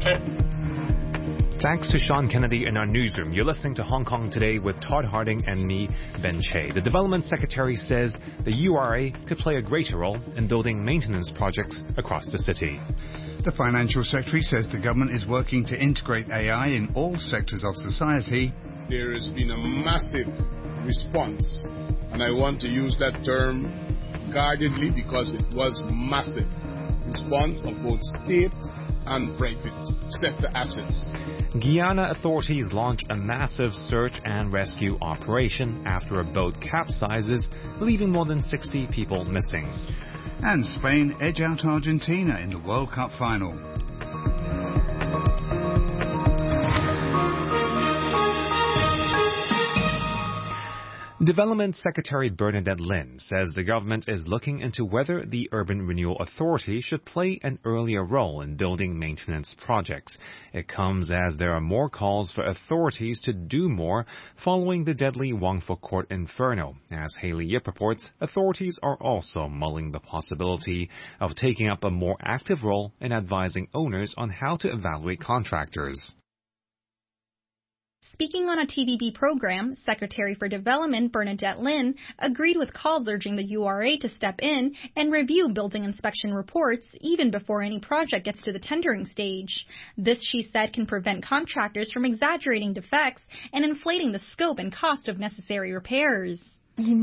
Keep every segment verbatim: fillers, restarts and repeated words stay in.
Thanks to Sean Kennedy in our newsroom. You're listening to Hong Kong Today with Todd Harding and me, Ben Che. The Development Secretary says the U R A could play a greater role in building maintenance projects across the city. The Financial Secretary says the government is working to integrate A I in all sectors of society. There has been a massive response, and I want to use that term guardedly because it was massive response of both state and private sector assets. Guyana authorities launch a massive search and rescue operation after a boat capsizes, leaving more than sixty people missing. And Spain edge out Argentina in the World Cup final. Development Secretary Bernadette Lin says the government is looking into whether the Urban Renewal Authority should play an earlier role in building maintenance projects. It comes as there are more calls for authorities to do more following the deadly Wong Fuk Court inferno. As Haley Yip reports, authorities are also mulling the possibility of taking up a more active role in advising owners on how to evaluate contractors. Speaking on a T V B program, Secretary for Development Bernadette Lin agreed with calls urging the U R A to step in and review building inspection reports even before any project gets to the tendering stage. This, she said, can prevent contractors from exaggerating defects and inflating the scope and cost of necessary repairs.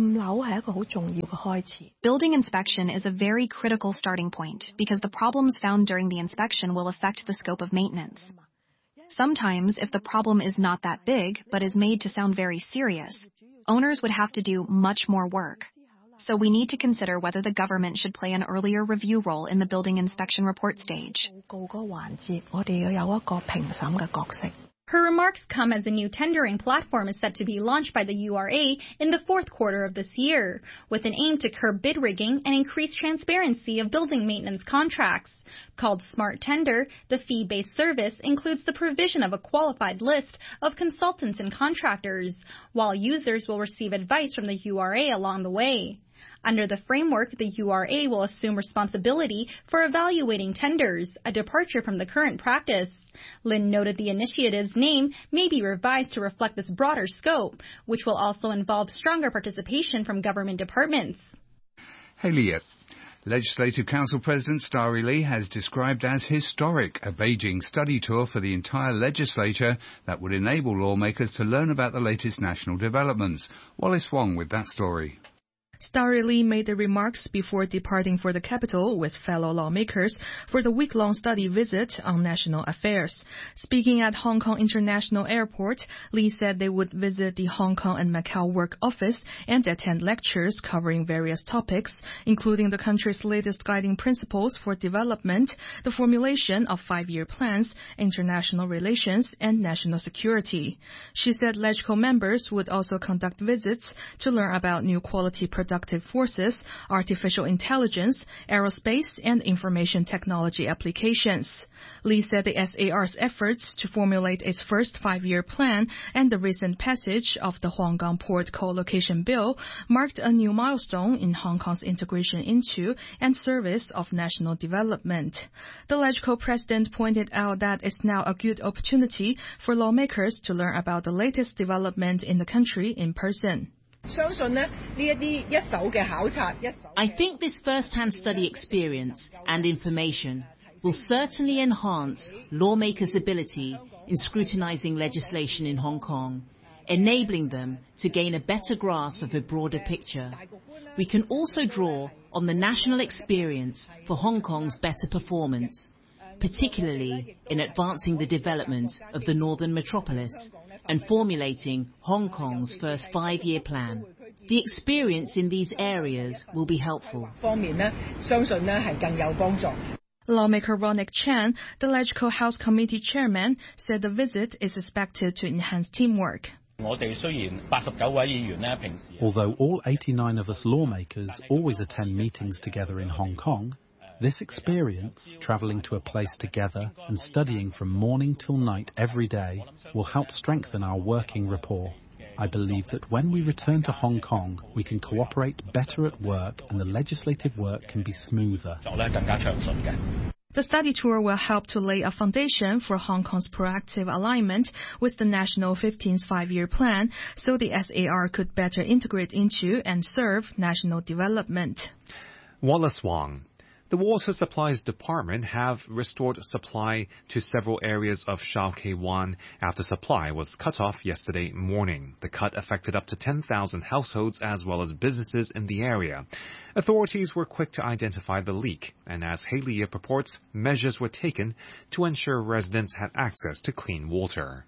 Building inspection is a very critical starting point because the problems found during the inspection will affect the scope of maintenance. Sometimes, if the problem is not that big, but is made to sound very serious, owners would have to do much more work. So we need to consider whether the government should play an earlier review role in the building inspection report stage. Her remarks come as a new tendering platform is set to be launched by the U R A in the fourth quarter of this year, with an aim to curb bid rigging and increase transparency of building maintenance contracts. Called Smart Tender, the fee-based service includes the provision of a qualified list of consultants and contractors, while users will receive advice from the U R A along the way. Under the framework, the U R A will assume responsibility for evaluating tenders, a departure from the current practice. Lin noted the initiative's name may be revised to reflect this broader scope, which will also involve stronger participation from government departments. Haley Yip. Legislative Council President Starry Lee has described as historic a Beijing study tour for the entire legislature that would enable lawmakers to learn about the latest national developments. Wallace Wong with that story. Starry Lee made the remarks before departing for the capital with fellow lawmakers for the week-long study visit on national affairs. Speaking at Hong Kong International Airport, Lee said they would visit the Hong Kong and Macau Work Office and attend lectures covering various topics, including the country's latest guiding principles for development, the formulation of five-year plans, international relations, and national security. She said LegCo members would also conduct visits to learn about new quality productive forces, artificial intelligence, aerospace, and information technology applications. Lee said the S A R's efforts to formulate its first five-year plan and the recent passage of the Huanggang Port Co-location Bill marked a new milestone in Hong Kong's integration into and service of national development. The LegCo president pointed out that it's now a good opportunity for lawmakers to learn about the latest development in the country in person. I think this first-hand study experience and information will certainly enhance lawmakers' ability in scrutinizing legislation in Hong Kong, enabling them to gain a better grasp of a broader picture. We can also draw on the national experience for Hong Kong's better performance, particularly in advancing the development of the northern metropolis and formulating Hong Kong's first five-year plan. The experience in these areas will be helpful. Lawmaker Ronick Chan, the LegCo House Committee chairman, said the visit is expected to enhance teamwork. Although all eighty-nine of us lawmakers always attend meetings together in Hong Kong, this experience, travelling to a place together and studying from morning till night every day, will help strengthen our working rapport. I believe that when we return to Hong Kong, we can cooperate better at work and the legislative work can be smoother. The The study tour will help to lay a foundation for Hong Kong's proactive alignment with the National fifteenth Five-Year Plan, so the S A R could better integrate into and serve national development. Wallace Wong. The Water Supplies Department have restored supply to several areas of Shau Kei Wan after supply was cut off yesterday morning. The cut affected up to ten thousand households as well as businesses in the area. Authorities were quick to identify the leak, and as Haley Yip reports, measures were taken to ensure residents had access to clean water.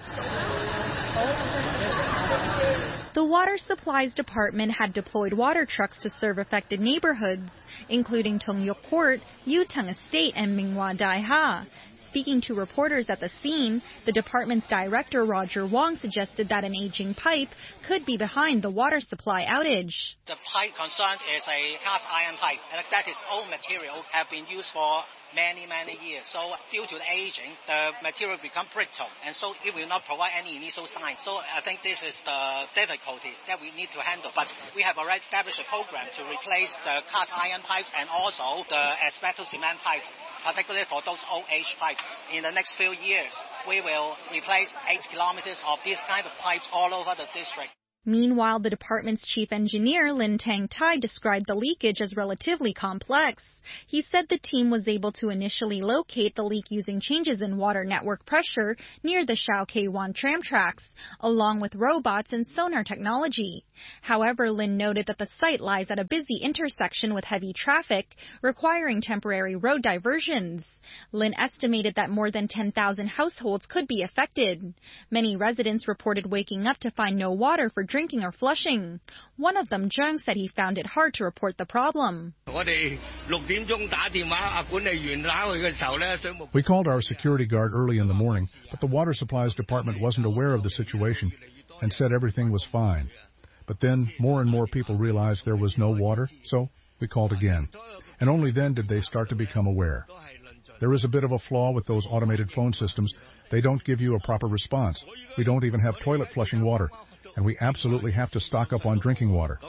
The Water Supplies Department had deployed water trucks to serve affected neighborhoods, including Tung Yok Court, Yu Tung Estate, and Minghua Dai Ha. Speaking to reporters at the scene, the department's director, Roger Wong, suggested that an aging pipe could be behind the water supply outage. The pipe concerned is a cast iron pipe, and that is old material, have been used for many, many years. So due to the aging, the material become brittle, and so it will not provide any initial sign. So I think this is the difficulty that we need to handle. But we have already established a program to replace the cast iron pipes and also the asbestos cement pipes, particularly for those old age pipes. In the next few years, we will replace eight kilometers of these kind of pipes all over the district. Meanwhile, the department's chief engineer, Lin Tang Tai, described the leakage as relatively complex. He said the team was able to initially locate the leak using changes in water network pressure near the Shau Kei Wan tram tracks, along with robots and sonar technology. However, Lin noted that the site lies at a busy intersection with heavy traffic, requiring temporary road diversions. Lin estimated that more than ten thousand households could be affected. Many residents reported waking up to find no water for drinking or flushing. One of them, Zheng, said he found it hard to report the problem. We called our security guard early in the morning, but the Water Supplies Department wasn't aware of the situation and said everything was fine. But then more and more people realized there was no water, so we called again. And only then did they start to become aware. There is a bit of a flaw with those automated phone systems. They don't give you a proper response. We don't even have toilet flushing water, and we absolutely have to stock up on drinking water.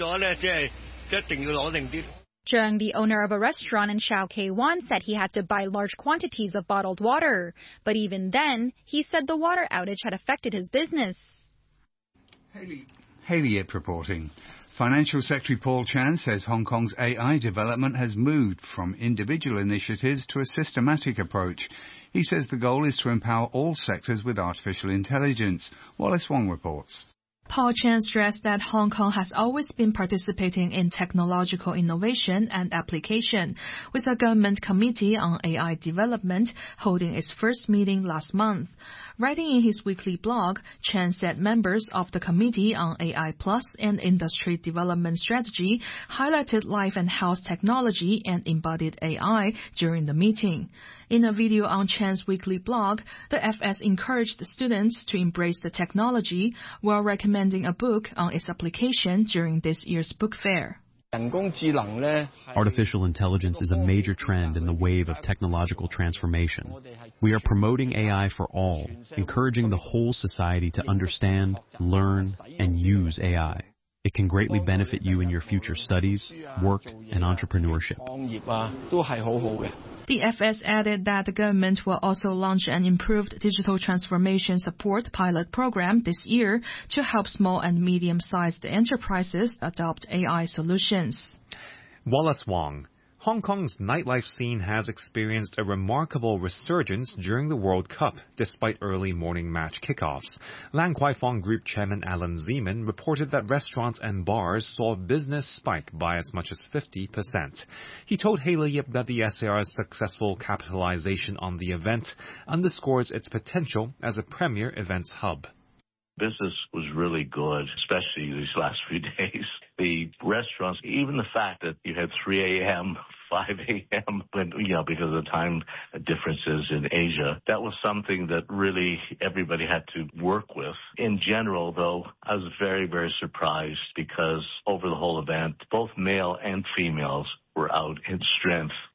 Zheng, the owner of a restaurant in Shau Kei Wan, said he had to buy large quantities of bottled water. But even then, he said the water outage had affected his business. Haley, Haley Yip reporting. Financial Secretary Paul Chan says Hong Kong's A I development has moved from individual initiatives to a systematic approach. He says the goal is to empower all sectors with artificial intelligence. Wallace Wong reports. Paul Chan stressed that Hong Kong has always been participating in technological innovation and application, with a government committee on A I development holding its first meeting last month. Writing in his weekly blog, Chan said members of the Committee on A I Plus and Industry Development Strategy highlighted life and health technology and embodied A I during the meeting. In a video on Chan's weekly blog, the F S encouraged students to embrace the technology while recommending a book on its application during this year's book fair. Artificial intelligence is a major trend in the wave of technological transformation. We are promoting A I for all, encouraging the whole society to understand, learn, and use A I. It can greatly benefit you in your future studies, work, and entrepreneurship. The F S added that the government will also launch an improved digital transformation support pilot program this year to help small and medium-sized enterprises adopt A I solutions. Wallace Wong. Hong Kong's nightlife scene has experienced a remarkable resurgence during the World Cup, despite early morning match kickoffs. Lan Kwai Fong Group Chairman Alan Zeman reported that restaurants and bars saw business spike by as much as fifty percent. He told Haley Yip that the S A R's successful capitalization on the event underscores its potential as a premier events hub. Business was really good, especially these last few days. The restaurants, even the fact that you had three a.m., five a.m., but, you know, because of the time differences in Asia, that was something that really everybody had to work with. In general, though, I was very, very surprised because over the whole event, both male and females were out in strength.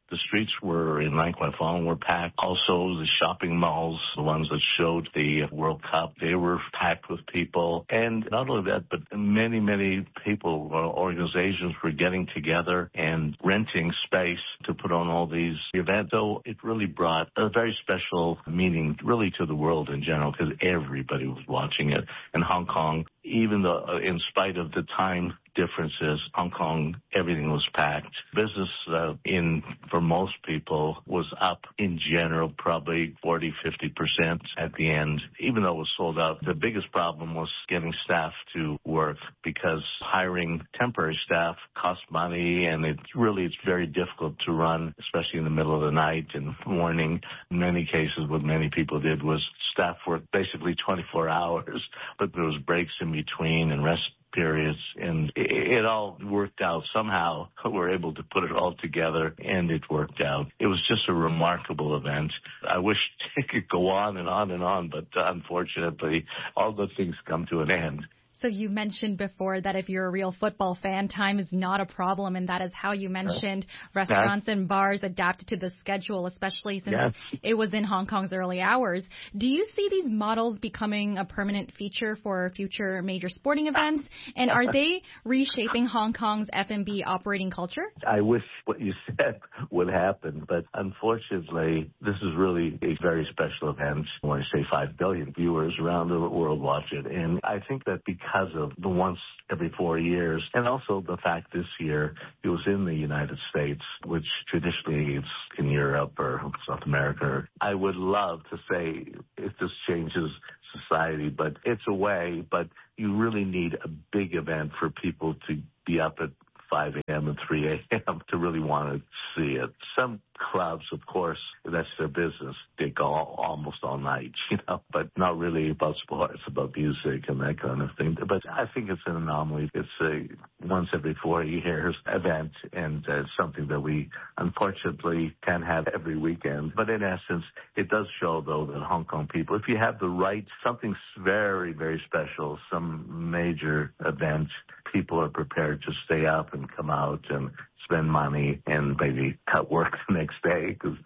The streets were in Lan Kwai Fong were packed. Also, the shopping malls, the ones that showed the World Cup, they were packed with people. And not only that, but many, many people or organizations were getting together and renting space to put on all these events. So it really brought a very special meaning really to the world in general because everybody was watching it. And Hong Kong, even though in spite of the time differences, Hong Kong, everything was packed. Business uh, in for most people was up in general, probably forty, fifty percent at the end, even though it was sold out. The biggest problem was getting staff to work because hiring temporary staff costs money, and it really it's very difficult to run, especially in the middle of the night and morning. In many cases, what many people did was staff worked basically twenty-four hours, but there was breaks in between and rest periods, and it, it all worked out. Somehow we were able to put it all together, and it worked out. It was just a remarkable event. I wish it could go on and on and on, but unfortunately, all good things come to an end. So you mentioned before that if you're a real football fan, time is not a problem, and that is how you mentioned restaurants and bars adapted to the schedule, especially since yes. it was in Hong Kong's early hours. Do you see these models becoming a permanent feature for future major sporting events, and are they reshaping Hong Kong's F and B operating culture? I wish what you said would happen, but unfortunately, this is really a very special event. I want to say five billion viewers around the world watch it, and I think that because Because of the once every four years, and also the fact this year it was in the United States, which traditionally it's in Europe or South America. I would love to say if this changes society, but it's a way, but you really need a big event for people to be up at five a.m. and three a.m. to really want to see it. Some clubs, of course, that's their business. They go all, almost all night, you know, but not really about sports, about music and that kind of thing. But I think it's an anomaly. It's a once every four years event, and uh, something that we unfortunately can have every weekend. But in essence, it does show, though, that Hong Kong people, if you have the right, something very, very special, some major event, people are prepared to stay up and come out and spend money and maybe cut work the next day, because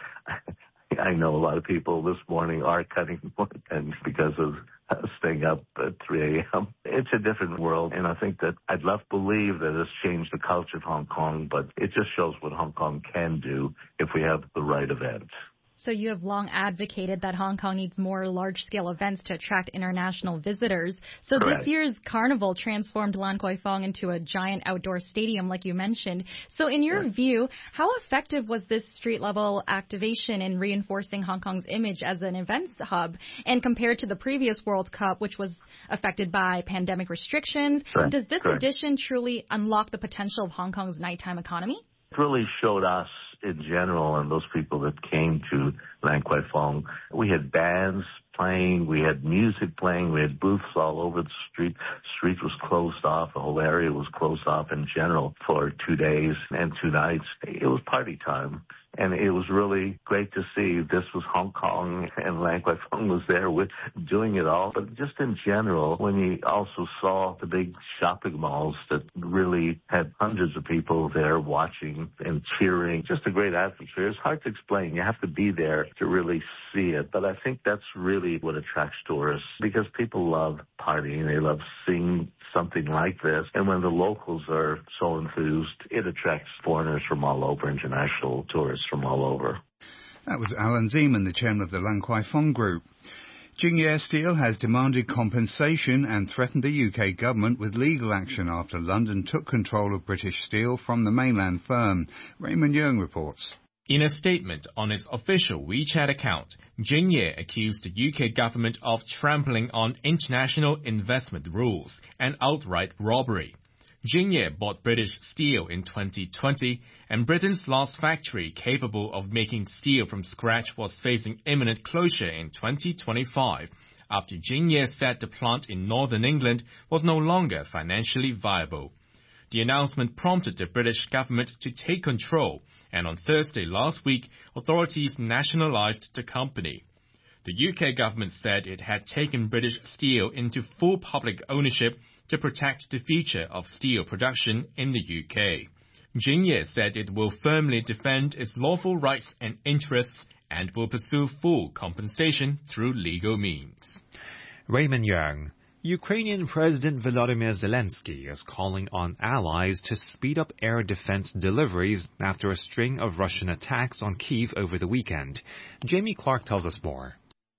I know a lot of people this morning are cutting work and because of staying up at three a.m. It's a different world, and I think that I'd love to believe that it's changed the culture of Hong Kong, but it just shows what Hong Kong can do if we have the right event. So you have long advocated that Hong Kong needs more large-scale events to attract international visitors. So Correct. This year's carnival transformed Lan Kwai Fong into a giant outdoor stadium, like you mentioned. So in your yeah. view, how effective was this street-level activation in reinforcing Hong Kong's image as an events hub? And compared to the previous World Cup, which was affected by pandemic restrictions, Correct. Does this Correct. Edition truly unlock the potential of Hong Kong's nighttime economy? It really showed us in general and those people that came to Lan Kwai Fong. We had bands playing, we had music playing, we had booths all over the street. The street was closed off, the whole area was closed off in general for two days and two nights. It was party time. And it was really great to see this was Hong Kong, and Lan Kwai Fong was there with doing it all. But just in general, when you also saw the big shopping malls that really had hundreds of people there watching and cheering, just a great atmosphere. It's hard to explain. You have to be there to really see it. But I think that's really what attracts tourists, because people love partying. They love seeing something like this. And when the locals are so enthused, it attracts foreigners from all over, international tourists from all over. That was Alan Zeman, the chairman of the Lan Kwai Fong Group. Jingye Steel has demanded compensation and threatened the U K government with legal action after London took control of British Steel from the mainland firm. Raymond Yeung reports. In a statement on its official WeChat account, Jingye accused the U K government of trampling on international investment rules and outright robbery. Jingye bought British Steel in twenty twenty, and Britain's last factory capable of making steel from scratch was facing imminent closure in twenty twenty-five, after Jingye said the plant in northern England was no longer financially viable. The announcement prompted the British government to take control, and on Thursday last week, authorities nationalised the company. The U K government said it had taken British Steel into full public ownership to protect the future of steel production in the U K. Jinye said it will firmly defend its lawful rights and interests and will pursue full compensation through legal means. Raymond Young. Ukrainian President Volodymyr Zelensky is calling on allies to speed up air defense deliveries after a string of Russian attacks on Kyiv over the weekend. Jamie Clark tells us more.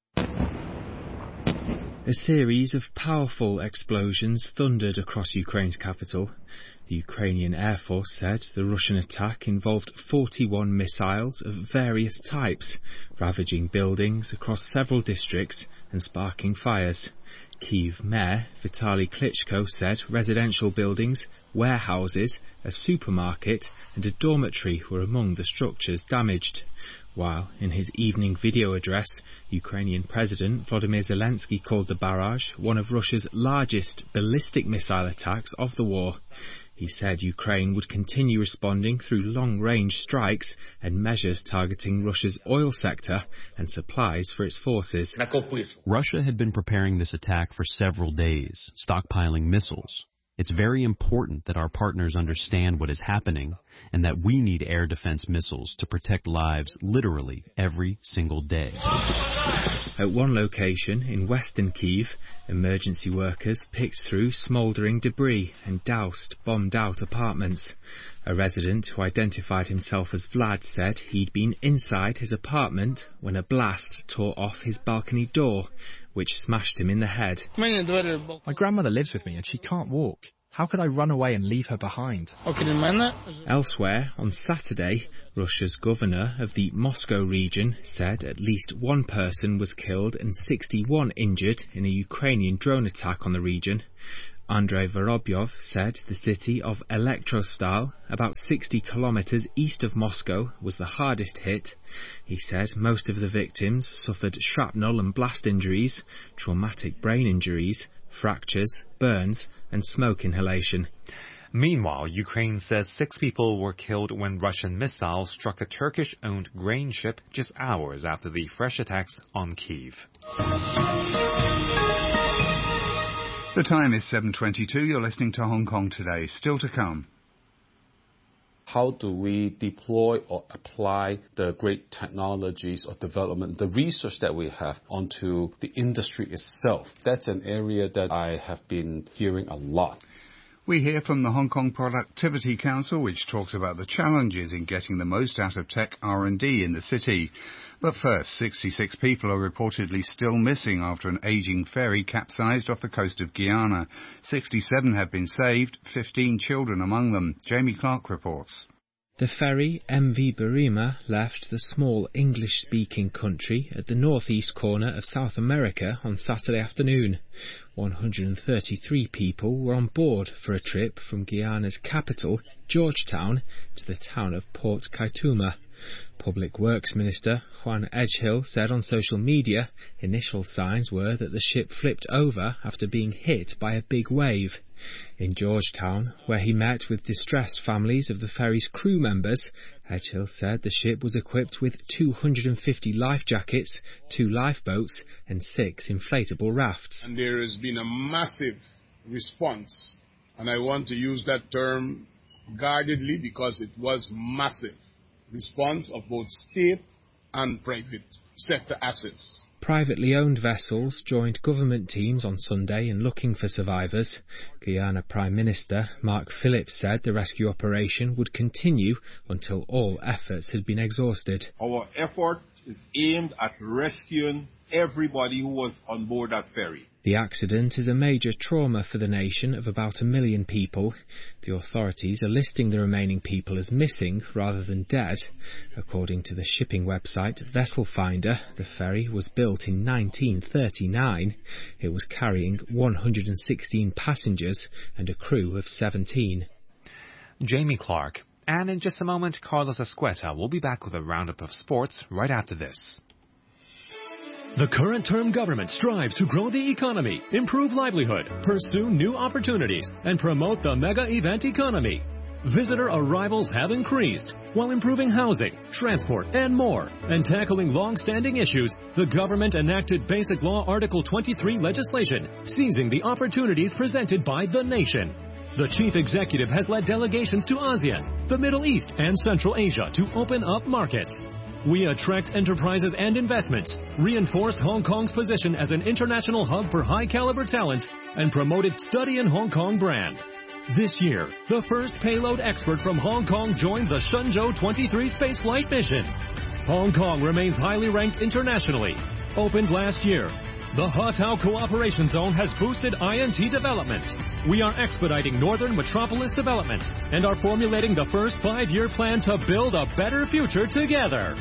A series of powerful explosions thundered across Ukraine's capital. The Ukrainian Air Force said the Russian attack involved forty-one missiles of various types, ravaging buildings across several districts and sparking fires. Kyiv Mayor Vitaly Klitschko said residential buildings, warehouses, a supermarket and a dormitory were among the structures damaged. While in his evening video address, Ukrainian President Volodymyr Zelensky called the barrage one of Russia's largest ballistic missile attacks of the war. He said Ukraine would continue responding through long-range strikes and measures targeting Russia's oil sector and supplies for its forces. Russia had been preparing this attack for several days, stockpiling missiles. It's very important that our partners understand what is happening and that we need air defense missiles to protect lives literally every single day. At one location in western Kyiv, emergency workers picked through smouldering debris and doused bombed-out apartments. A resident who identified himself as Vlad said he'd been inside his apartment when a blast tore off his balcony door, which smashed him in the head. My grandmother lives with me and she can't walk. How could I run away and leave her behind? Elsewhere, on Saturday, Russia's governor of the Moscow region said at least one person was killed and sixty-one injured in a Ukrainian drone attack on the region. Andrei Vorobyov said the city of Elektrostal, about sixty kilometers east of Moscow, was the hardest hit. He said most of the victims suffered shrapnel and blast injuries, traumatic brain injuries, fractures, burns and smoke inhalation. Meanwhile, Ukraine says six people were killed when Russian missiles struck a Turkish-owned grain ship just hours after the fresh attacks on Kyiv. The time is seven twenty-two. You're listening to Hong Kong Today. Still to come. How do we deploy or apply the great technologies or development, the research that we have onto the industry itself? That's an area that I have been hearing a lot. We hear from the Hong Kong Productivity Council, which talks about the challenges in getting the most out of tech R and D in the city. But first, sixty-six people are reportedly still missing after an ageing ferry capsized off the coast of Guyana. sixty-seven have been saved, fifteen children among them. Jamie Clark reports. The ferry M V Burima left the small English-speaking country at the northeast corner of South America on Saturday afternoon. one hundred thirty-three people were on board for a trip from Guyana's capital, Georgetown, to the town of Port Kaituma. Public Works Minister Juan Edgehill said on social media initial signs were that the ship flipped over after being hit by a big wave. In Georgetown, where he met with distressed families of the ferry's crew members, Edgehill said the ship was equipped with two hundred fifty life jackets, two lifeboats and six inflatable rafts. And there has been a massive response, and I want to use that term guardedly because it was massive. Response of both state and private sector assets. Privately owned vessels joined government teams on Sunday in looking for survivors. Guyana Prime Minister Mark Phillips said the rescue operation would continue until all efforts had been exhausted. Our effort is aimed at rescuing everybody who was on board that ferry. The accident is a major trauma for the nation of about a million people. The authorities are listing the remaining people as missing rather than dead. According to the shipping website Vessel Finder, the ferry was built in nineteen thirty-nine. It was carrying one hundred sixteen passengers and a crew of seventeen. Jamie Clark. And in just a moment, Carlos Escueta will be back with a roundup of sports right after this. The current term government strives to grow the economy, improve livelihood, pursue new opportunities, and promote the mega event economy. Visitor arrivals have increased while improving housing, transport, and more. And tackling long-standing issues, the government enacted Basic Law Article twenty-three legislation, seizing the opportunities presented by the nation. The chief executive has led delegations to ASEAN, the Middle East, and Central Asia to open up markets. We attract enterprises and investments, reinforced Hong Kong's position as an international hub for high-caliber talents, and promoted Study in Hong Kong brand. This year, the first payload expert from Hong Kong joined the Shenzhou twenty-three spaceflight mission. Hong Kong remains highly ranked internationally. Opened last year, the Hotao Cooperation Zone has boosted I N T development. We are expediting Northern Metropolis development and are formulating the first five-year plan to build a better future together.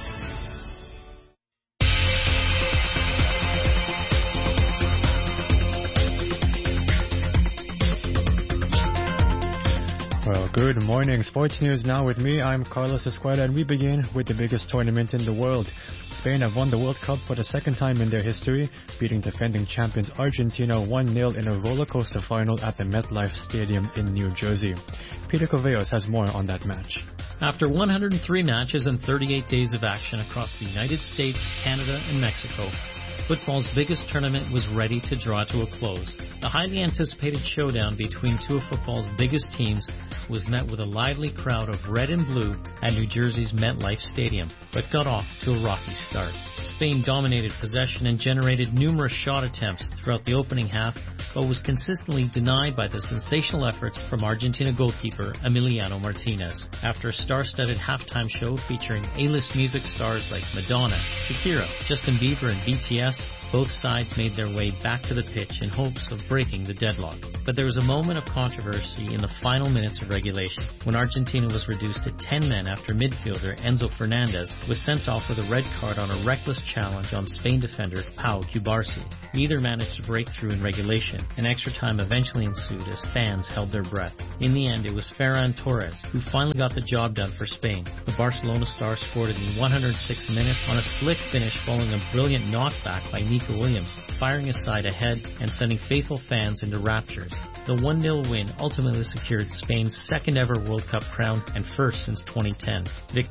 Well, good morning. Sports news now with me. I'm Carlos Escuela, and we begin with the biggest tournament in the world. Spain have won the World Cup for the second time in their history, beating defending champions Argentina one nil in a roller coaster final at the MetLife Stadium in New Jersey. Peter Corveos has more on that match. After one hundred three matches and thirty-eight days of action across the United States, Canada, and Mexico, football's biggest tournament was ready to draw to a close. The highly anticipated showdown between two of football's biggest teams was met with a lively crowd of red and blue at New Jersey's MetLife Stadium, but got off to a rocky start. Spain dominated possession and generated numerous shot attempts throughout the opening half, but was consistently denied by the sensational efforts from Argentina goalkeeper Emiliano Martinez. After a star-studded halftime show featuring A-list music stars like Madonna, Shakira, Justin Bieber, and B T S, both sides made their way back to the pitch in hopes of breaking the deadlock. But there was a moment of controversy in the final minutes of regulation, when Argentina was reduced to ten men after midfielder Enzo Fernandez was sent off with a red card on a reckless challenge on Spain defender Pau Cubarsí. Neither managed to break through in regulation, and extra time eventually ensued as fans held their breath. In the end, it was Ferran Torres who finally got the job done for Spain. The Barcelona star scored in the one hundred sixth minute on a slick finish following a brilliant knockback by Nico Williams, firing his side ahead and sending faithful fans into raptures. The one nil win ultimately secured Spain's second ever World Cup crown and first since twenty ten. Vic-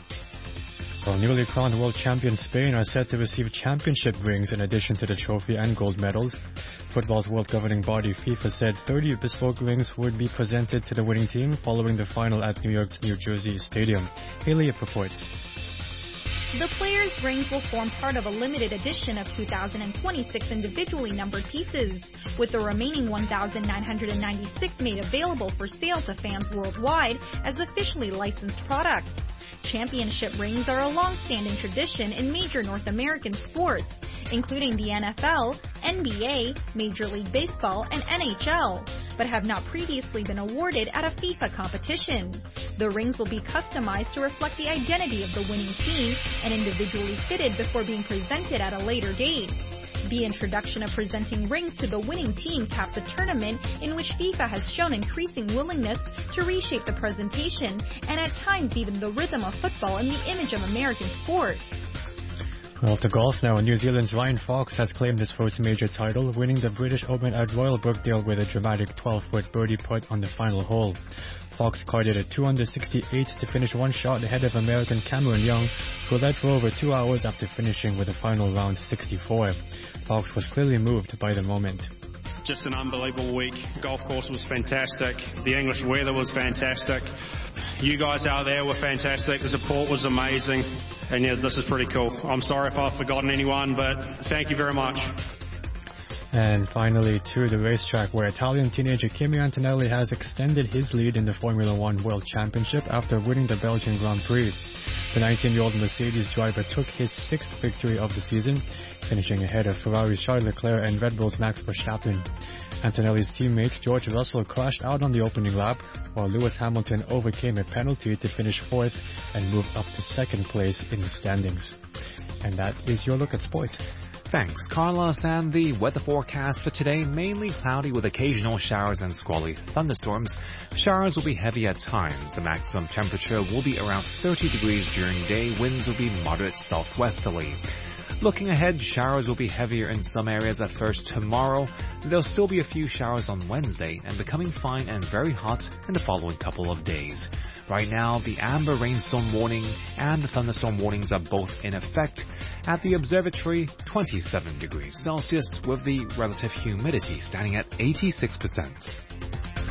Well, newly crowned world champions Spain are set to receive championship rings in addition to the trophy and gold medals. Football's world governing body FIFA said thirty bespoke rings would be presented to the winning team following the final at New York's New Jersey Stadium. Haley reports. The players' rings will form part of a limited edition of two thousand twenty-six individually numbered pieces, with the remaining one thousand nine hundred ninety-six made available for sale to fans worldwide as officially licensed products. Championship rings are a long-standing tradition in major North American sports, including the N F L, N B A, Major League Baseball, and N H L, but have not previously been awarded at a FIFA competition. The rings will be customized to reflect the identity of the winning team and individually fitted before being presented at a later date. The introduction of presenting rings to the winning team caps a tournament in which FIFA has shown increasing willingness to reshape the presentation and at times even the rhythm of football and the image of American sport. Well, to golf now. New Zealand's Ryan Fox has claimed his first major title, winning the British Open at Royal Brookdale with a dramatic twelve-foot birdie putt on the final hole. Fox carded a two under sixty-eight to finish one shot ahead of American Cameron Young, who led for over two hours after finishing with a final round sixty-four. Fox was clearly moved by the moment. Just an unbelievable week. Golf course was fantastic. The English weather was fantastic. You guys out there were fantastic. The support was amazing. And yeah, this is pretty cool. I'm sorry if I've forgotten anyone, but thank you very much. And finally, to the racetrack, where Italian teenager Kimi Antonelli has extended his lead in the Formula One World Championship after winning the Belgian Grand Prix. The nineteen-year-old Mercedes driver took his sixth victory of the season, finishing ahead of Ferrari's Charles Leclerc and Red Bull's Max Verstappen. Antonelli's teammate George Russell crashed out on the opening lap, while Lewis Hamilton overcame a penalty to finish fourth and move up to second place in the standings. And that is your look at sport. Thanks, Carlos. And the weather forecast for today, mainly cloudy with occasional showers and squally thunderstorms. Showers will be heavy at times. The maximum temperature will be around thirty degrees during day. Winds will be moderate southwesterly. Looking ahead, showers will be heavier in some areas at first tomorrow. There'll still be a few showers on Wednesday and becoming fine and very hot in the following couple of days. Right now, the amber rainstorm warning and the thunderstorm warnings are both in effect. At the observatory, twenty-seven degrees Celsius with the relative humidity standing at eighty-six percent.